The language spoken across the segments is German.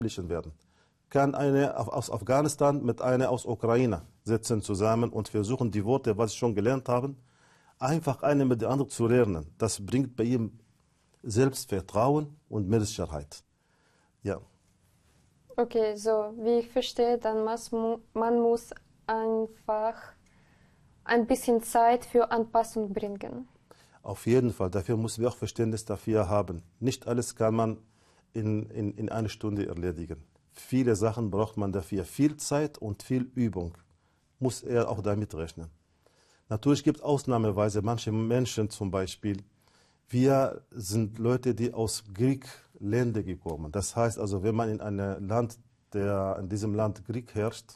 werden. Kann eine aus Afghanistan mit einer aus Ukraine sitzen zusammen und versuchen die Worte, was sie schon gelernt haben, einfach eine mit der anderen zu lernen. Das bringt bei ihm Selbstvertrauen und mehr Sicherheit. Ja. Okay, so wie ich verstehe, dann man muss einfach ein bisschen Zeit für Anpassung bringen. Auf jeden Fall. Dafür müssen wir auch Verständnis dafür haben. Nicht alles kann man in einer Stunde erledigen. Viele Sachen braucht man dafür. Viel Zeit und viel Übung. Muss er auch damit rechnen. Natürlich gibt es ausnahmeweise manche Menschen zum Beispiel. Wir sind Leute, die aus Kriegländern gekommen. Das heißt also, wenn man in einem Land, in diesem Land Krieg herrscht,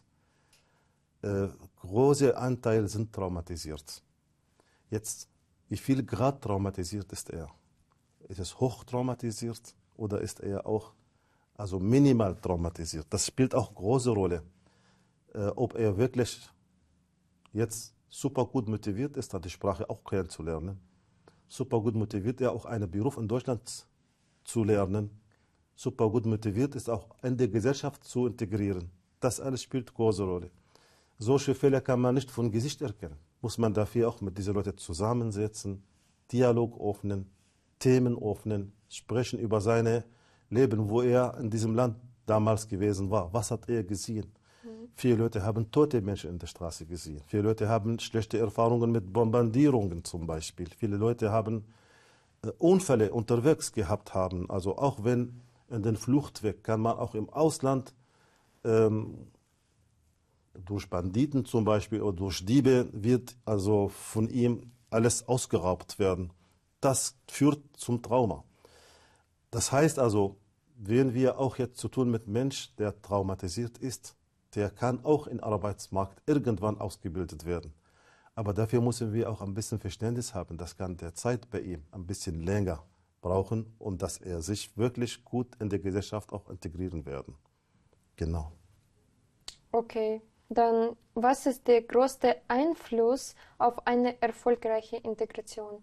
große Anteile sind traumatisiert. Jetzt, wie viel Grad traumatisiert ist er? Ist es hoch traumatisiert oder ist er auch also minimal traumatisiert? Das spielt auch große Rolle. Ob er wirklich jetzt super gut motiviert ist, die Sprache auch kennenzulernen. Super gut motiviert er auch einen Beruf in Deutschland zu lernen. Super gut motiviert ist auch in der Gesellschaft zu integrieren. Das alles spielt große Rolle. Solche Fälle kann man nicht von Gesicht erkennen. Muss man dafür auch mit diesen Leuten zusammensetzen, Dialog öffnen, Themen öffnen, sprechen über sein Leben, wo er in diesem Land damals gewesen war. Was hat er gesehen? Viele Leute haben tote Menschen in der Straße gesehen. Viele Leute haben schlechte Erfahrungen mit Bombardierungen zum Beispiel. Viele Leute haben Unfälle unterwegs gehabt haben. Also auch wenn in den Fluchtweg kann man auch im Ausland durch Banditen zum Beispiel oder durch Diebe wird also von ihm alles ausgeraubt werden. Das führt zum Trauma. Das heißt also, wenn wir auch jetzt zu tun mit Mensch, der traumatisiert ist, der kann auch im Arbeitsmarkt irgendwann ausgebildet werden. Aber dafür müssen wir auch ein bisschen Verständnis haben. Das kann der Zeit bei ihm ein bisschen länger brauchen, um dass er sich wirklich gut in der Gesellschaft auch integrieren werden. Genau. Okay, dann was ist der größte Einfluss auf eine erfolgreiche Integration?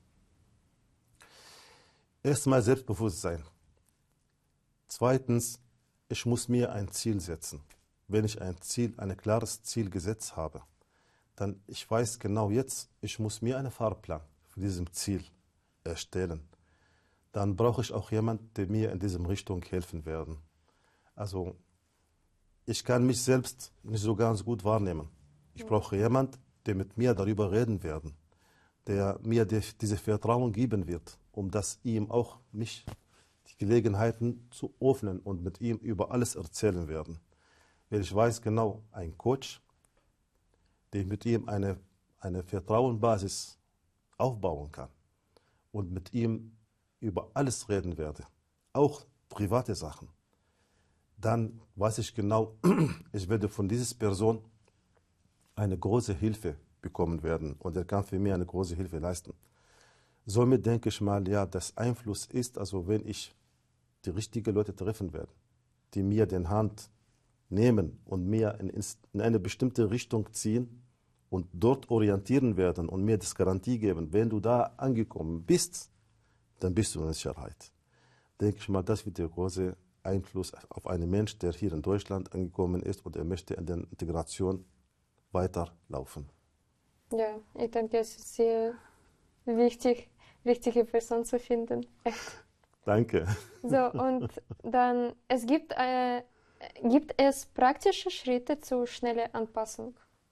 Erstmal Selbstbewusstsein. Zweitens, ich muss mir ein Ziel setzen. Wenn ich ein klares Ziel gesetzt habe, dann ich weiß genau jetzt, ich muss mir einen Fahrplan für dieses Ziel erstellen. Dann brauche ich auch jemanden, der mir in diese Richtung helfen werden. Also ich kann mich selbst nicht so ganz gut wahrnehmen. Ich brauche jemanden, der mit mir darüber reden werden, der mir diese Vertrauen geben wird, um das ihm auch mich die Gelegenheiten zu öffnen und mit ihm über alles erzählen werden. Weil ich weiß genau, ein Coach, der mit ihm eine Vertrauensbasis aufbauen kann und mit ihm über alles reden werde, auch private Sachen, dann weiß ich genau, ich werde von dieser Person eine große Hilfe bekommen werden und er kann für mich eine große Hilfe leisten. Somit denke ich mal, ja, das Einfluss ist, also wenn ich die richtigen Leute treffen werde, die mir den Hand nehmen und mir in eine bestimmte Richtung ziehen und dort orientieren werden und mir das Garantie geben, wenn du da angekommen bist, dann bist du in Sicherheit. Denke ich mal, das wird der große Einfluss auf einen Mensch, der hier in Deutschland angekommen ist und er möchte in der Integration weiterlaufen. Ja, ich denke, es ist sehr wichtig, richtige Person zu finden. Echt. Danke. So, und dann, gibt es praktische Schritte zur schnellen Anpassung?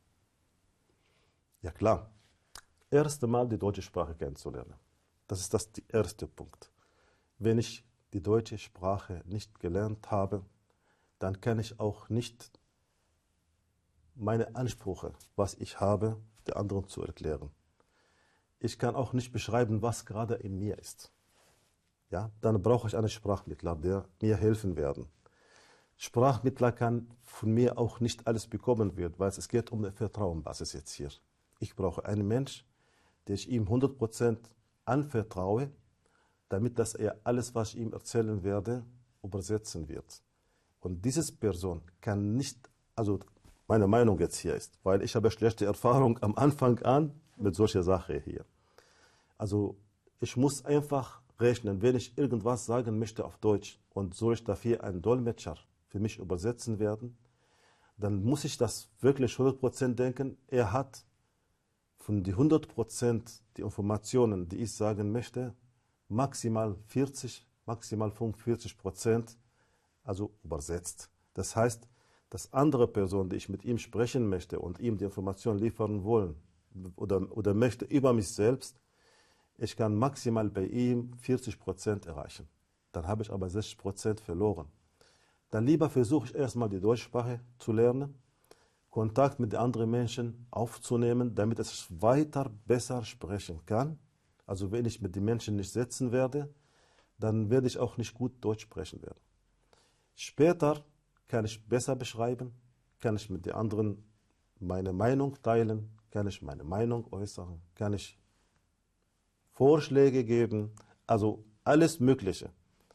Ja klar. Erst einmal die deutsche Sprache kennenzulernen. Das ist der erste Punkt. Wenn ich die deutsche Sprache nicht gelernt habe, dann kann ich auch nicht meine Ansprüche, was ich habe, der anderen zu erklären. Ich kann auch nicht beschreiben, was gerade in mir ist. Ja, dann brauche ich einen Sprachmittler, der mir helfen werden. Sprachmittler kann von mir auch nicht alles bekommen werden, weil es geht um eine Vertrauensbasis jetzt hier. Ich brauche einen Mensch, der ich ihm 100% anvertraue, damit dass er alles, was ich ihm erzählen werde, übersetzen wird. Und diese Person kann nicht, also meine Meinung jetzt hier ist, weil ich habe schlechte Erfahrung am Anfang an mit solcher Sache hier. Also ich muss einfach rechnen, wenn ich irgendwas sagen möchte auf Deutsch und soll ich dafür einen Dolmetscher für mich übersetzen werden, dann muss ich das wirklich 100% denken. Er hat von die 100% die Informationen, die ich sagen möchte, maximal 40, maximal 45% also übersetzt. Das heißt, dass andere Personen, die ich mit ihm sprechen möchte und ihm die Information liefern wollen oder möchte über mich selbst, ich kann maximal bei ihm 40% erreichen. Dann habe ich aber 60% verloren. Dann lieber versuche ich erstmal die Deutschsprache zu lernen, Kontakt mit anderen Menschen aufzunehmen, damit ich weiter besser sprechen kann. Also wenn ich mit den Menschen nicht sitzen werde, dann werde ich auch nicht gut Deutsch sprechen werden. Später kann ich besser beschreiben, kann ich mit den anderen meine Meinung teilen, kann ich meine Meinung äußern, kann ich Vorschläge geben, also alles Mögliche.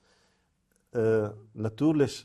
Natürlich,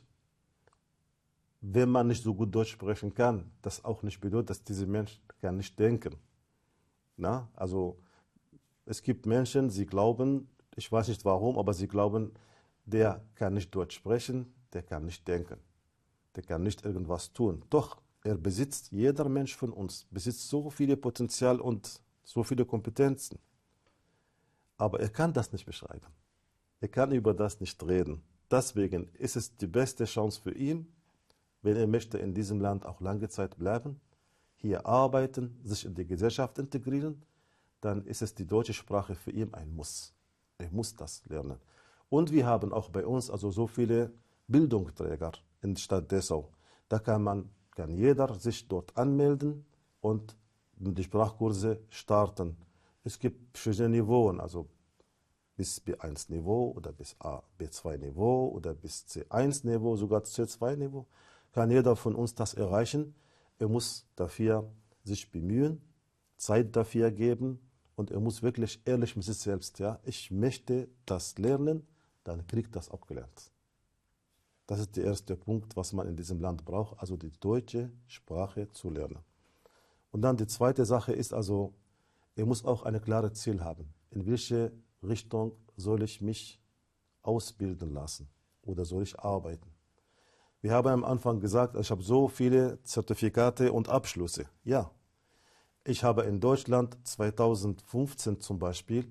wenn man nicht so gut Deutsch sprechen kann, das auch nicht bedeutet, dass dieser Mensch kann nicht denken. Na? Also es gibt Menschen, sie glauben, ich weiß nicht warum, aber sie glauben, der kann nicht Deutsch sprechen, der kann nicht denken, der kann nicht irgendwas tun. Doch, jeder Mensch von uns besitzt so viele Potenzial und so viele Kompetenzen. Aber er kann das nicht beschreiben. Er kann über das nicht reden. Deswegen ist es die beste Chance für ihn, wenn er möchte in diesem Land auch lange Zeit bleiben, hier arbeiten, sich in die Gesellschaft integrieren, dann ist es die deutsche Sprache für ihn ein Muss. Er muss das lernen. Und wir haben auch bei uns also so viele Bildungsträger in der Stadt Dessau. Da kann jeder sich dort anmelden und die Sprachkurse starten. Es gibt verschiedene Niveauen, also bis B1-Niveau oder bis B2-Niveau oder bis C1-Niveau, sogar C2-Niveau. Kann jeder von uns das erreichen. Er muss dafür sich bemühen, Zeit dafür geben und er muss wirklich ehrlich mit sich selbst, ja, ich möchte das lernen, dann kriegt das auch gelernt. Das ist der erste Punkt, was man in diesem Land braucht, also die deutsche Sprache zu lernen. Und dann die zweite Sache ist also, er muss auch ein klares Ziel haben. In welche Richtung soll ich mich ausbilden lassen oder soll ich arbeiten? Wir haben am Anfang gesagt, ich habe so viele Zertifikate und Abschlüsse. Ja, ich habe in Deutschland 2015 zum Beispiel,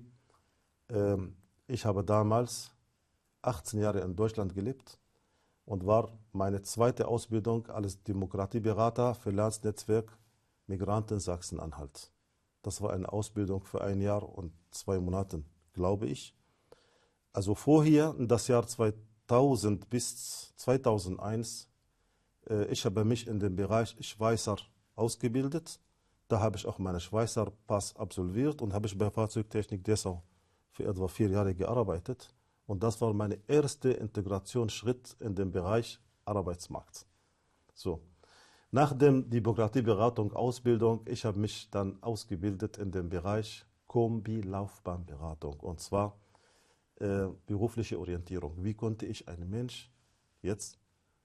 ich habe damals 18 Jahre in Deutschland gelebt und war meine zweite Ausbildung als Demokratieberater für Landsnetzwerk Migranten Sachsen-Anhalt. Das war eine Ausbildung für 1 Jahr und 2 Monate, glaube ich. Also vorher, in das Jahr 2000 bis 2001, ich habe mich in dem Bereich Schweißer ausgebildet. Da habe ich auch meinen Schweißer Pass absolviert und habe ich bei Fahrzeugtechnik Dessau für etwa 4 Jahre gearbeitet. Und das war mein erster Integrationsschritt in dem Bereich Arbeitsmarkt. So. Nach der Demokratieberatung, Ausbildung, ich habe mich dann ausgebildet in dem Bereich Kombi-Laufbahnberatung und zwar berufliche Orientierung. Wie konnte ich einen Mensch jetzt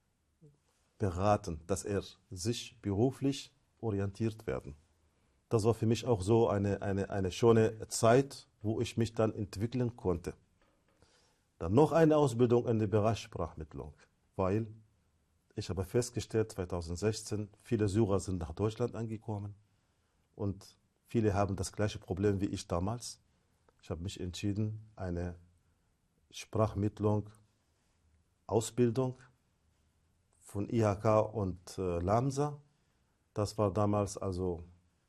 beraten, dass er sich beruflich orientiert werden? Das war für mich auch so eine schöne Zeit, wo ich mich dann entwickeln konnte. Dann noch eine Ausbildung in dem Bereich Sprachmittlung, weil ich habe festgestellt, 2016, viele Syrer sind nach Deutschland angekommen und viele haben das gleiche Problem wie ich damals. Ich habe mich entschieden, eine Sprachmittlung, Ausbildung von IHK und LAMSA, das war damals also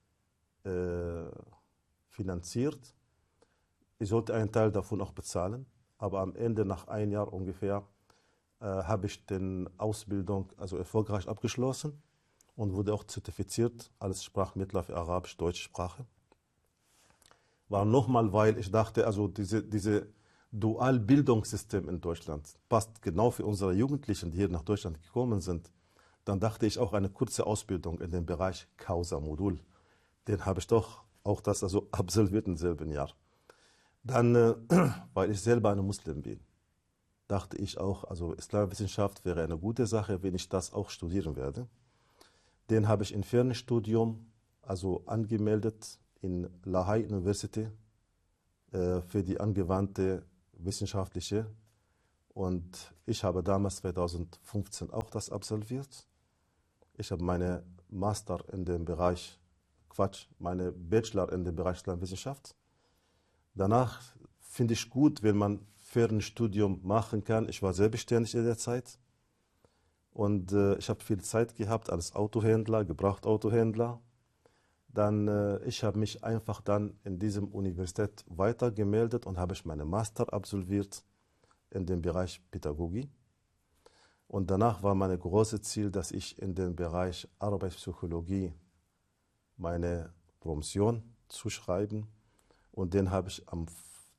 finanziert. Ich sollte einen Teil davon auch bezahlen, aber am Ende, nach 1 Jahr ungefähr, habe ich die Ausbildung also erfolgreich abgeschlossen und wurde auch zertifiziert als Sprachmittler für Arabisch-Deutsche Sprache. War nochmal, weil ich dachte, also diese Dualbildungssystem in Deutschland passt genau für unsere Jugendlichen, die hier nach Deutschland gekommen sind. Dann dachte ich auch eine kurze Ausbildung in dem Bereich Causa-Modul. Den habe ich doch auch das also absolviert im selben Jahr. Dann, weil ich selber ein Muslim bin, dachte ich auch, also Islamwissenschaft wäre eine gute Sache, wenn ich das auch studieren werde. Den habe ich im Fernstudium also angemeldet in Lahey University für die angewandte wissenschaftliche. Und ich habe damals 2015 auch das absolviert. Ich habe meine Master in dem Bereich, meine Bachelor in dem Bereich Islamwissenschaft. Danach finde ich gut, wenn man Fernstudium machen kann. Ich war selbstständig in der Zeit und ich habe viel Zeit gehabt als Autohändler, Gebrauchtautohändler. Dann, ich habe mich einfach dann in diesem Universität weitergemeldet und habe ich meine Master absolviert in dem Bereich Pädagogie. Und danach war mein großes Ziel, dass ich in den Bereich Arbeitspsychologie meine Promotion zuschreiben. Und den habe ich am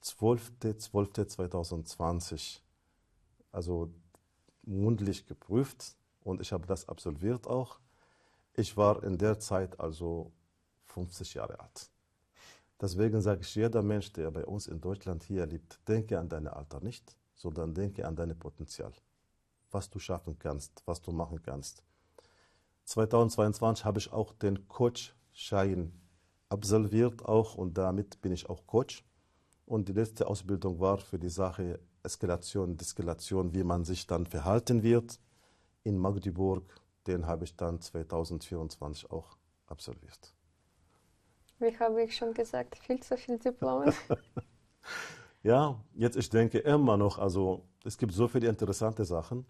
12.12.2020 also mündlich geprüft und ich habe das absolviert auch. Ich war in der Zeit also 50 Jahre alt. Deswegen sage ich, jeder Mensch, der bei uns in Deutschland hier lebt, denke an dein Alter nicht, sondern denke an dein Potenzial. Was du schaffen kannst, was du machen kannst. 2022 habe ich auch den Coach-Schein absolviert auch und damit bin ich auch Coach. Und die letzte Ausbildung war für die Sache Eskalation, Deskalation, wie man sich dann verhalten wird in Magdeburg. Den habe ich dann 2024 auch absolviert. Wie habe ich schon gesagt, viel zu viel Diplome. Ja, jetzt ich denke immer noch, also es gibt so viele interessante Sachen,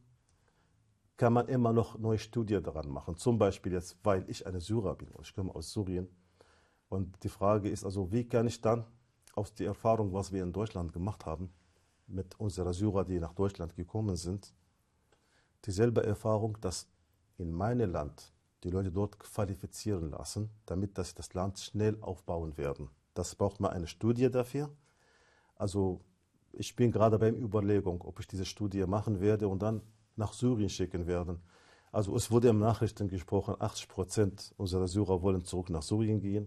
kann man immer noch neue Studien daran machen. Zum Beispiel jetzt, weil ich eine Syrer bin und ich komme aus Syrien. Und die Frage ist also, wie kann ich dann aus der Erfahrung, was wir in Deutschland gemacht haben, mit unserer Syrer, die nach Deutschland gekommen sind, dieselbe Erfahrung, dass in meinem Land die Leute dort qualifizieren lassen, damit dass das Land schnell aufbauen werden. Das braucht man eine Studie dafür. Also ich bin gerade beim Überlegung, ob ich diese Studie machen werde und dann nach Syrien schicken werde. Also es wurde im Nachrichten gesprochen, 80% unserer Syrer wollen zurück nach Syrien gehen.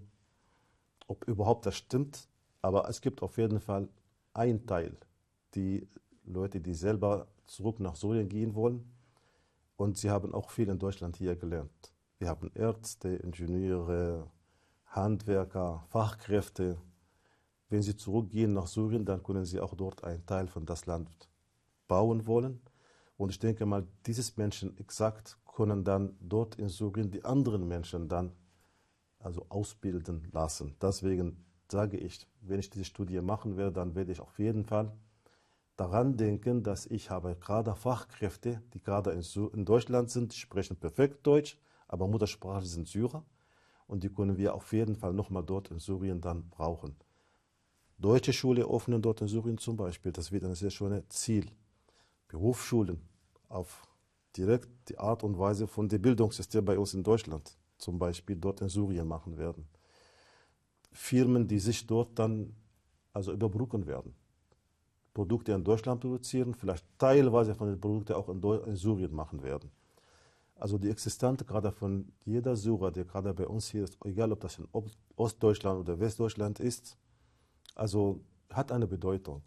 Ob überhaupt das stimmt, aber es gibt auf jeden Fall einen Teil, die Leute, die selber zurück nach Syrien gehen wollen. Und sie haben auch viel in Deutschland hier gelernt. Wir haben Ärzte, Ingenieure, Handwerker, Fachkräfte. Wenn sie zurückgehen nach Syrien, dann können sie auch dort einen Teil von das Land bauen wollen. Und ich denke mal, diese Menschen exakt können dann dort in Syrien die anderen Menschen dann also ausbilden lassen. Deswegen sage ich, wenn ich diese Studie machen werde, dann werde ich auf jeden Fall daran denken, dass ich habe gerade Fachkräfte, die gerade in Deutschland sind, die sprechen perfekt Deutsch, aber Muttersprache sind Syrer und die können wir auf jeden Fall nochmal dort in Syrien dann brauchen. Deutsche Schule öffnen dort in Syrien zum Beispiel, das wird ein sehr schönes Ziel. Berufsschulen auf direkt die Art und Weise von dem Bildungssystem bei uns in Deutschland zum Beispiel dort in Syrien machen werden. Firmen, die sich dort dann also überbrücken werden. Produkte in Deutschland produzieren, vielleicht teilweise von den Produkten auch in Syrien machen werden. Also die Existenz gerade von jeder Syrer, der gerade bei uns hier ist, egal ob das in Ostdeutschland oder Westdeutschland ist, also hat eine Bedeutung.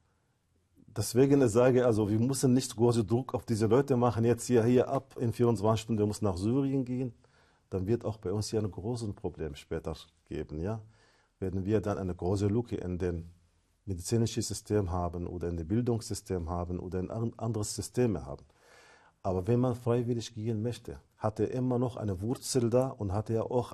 Deswegen sage ich, also wir müssen nicht großen Druck auf diese Leute machen, jetzt hier ab in 24 Stunden, der muss nach Syrien gehen, dann wird auch bei uns hier ein großes Problem später geben, ja. Werden wir dann eine große Lücke in den medizinischen System haben oder in dem Bildungssystem haben oder in anderes Systeme haben. Aber wenn man freiwillig gehen möchte, hat er immer noch eine Wurzel da und hat er auch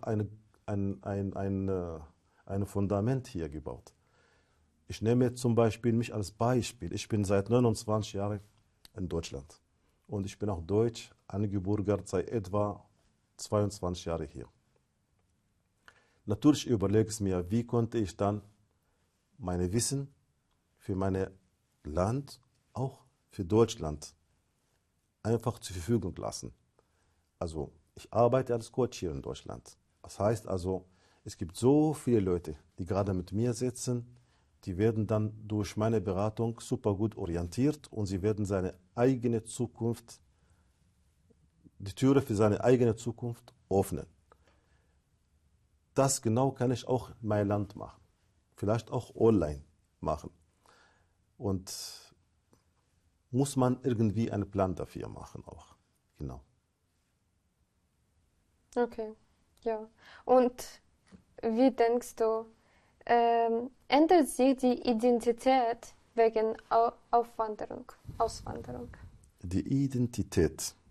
ein Fundament hier gebaut. Ich nehme jetzt zum Beispiel mich als Beispiel. Ich bin seit 29 Jahren in Deutschland und ich bin auch deutsch eingebürgert seit etwa 22 Jahren hier. Natürlich überlege ich mir, wie konnte ich dann meine Wissen für mein Land, auch für Deutschland, einfach zur Verfügung lassen. Also ich arbeite als Coach hier in Deutschland. Das heißt also, es gibt so viele Leute, die gerade mit mir sitzen, die werden dann durch meine Beratung super gut orientiert und sie werden seine eigene Zukunft, die Türe für seine eigene Zukunft öffnen. Das genau kann ich auch in meinem Land machen. Vielleicht auch online machen. Und muss man irgendwie einen Plan dafür machen auch. Genau. Okay, ja. Und wie denkst du, ändert sich die Identität wegen Auswanderung. Die Identität